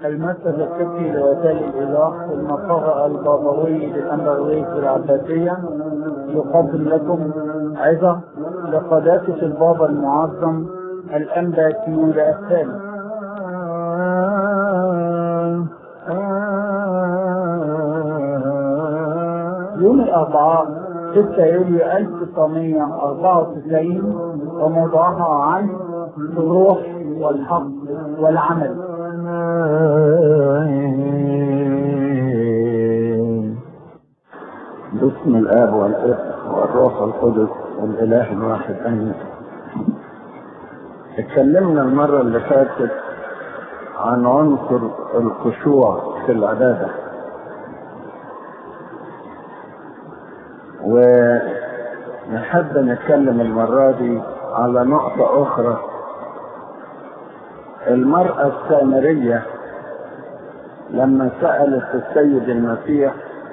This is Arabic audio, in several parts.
المركز الفقهي لوسائل الإيضاح في المقر البابوي للأنبروية العباسية يقدم لكم عظة لقداسة البابا المعظم الأنبا كيولا الثالث. يوم الأربعاء 6 يوليو 1994 وموضوعها عن الروح والحق والعمل. باسم الآب والابن والروح القدس الإله الواحد آمين. اتكلمنا المرة اللي فاتت عن عنصر الخشوع في العبادة، ونحب نتكلم المرة دي على نقطة أخرى. المرأة السامرية لما سألت السيد المسيح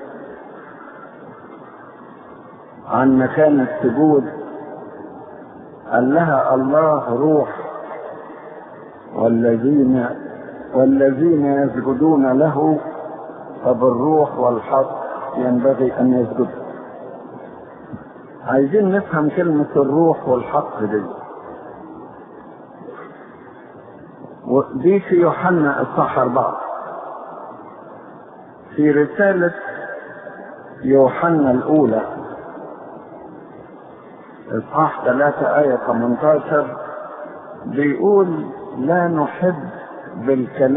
عن مكان السجود قال لها الله روح والذين يسجدون له فبالروح والحق ينبغي أن يسجدوا. عايزين نفهم كلمة الروح والحق دي في يوحنا اصحاح 4. في رسالة يوحنا الأولى اصحاح 3 آية 18 بيقول لا نحب بالكلام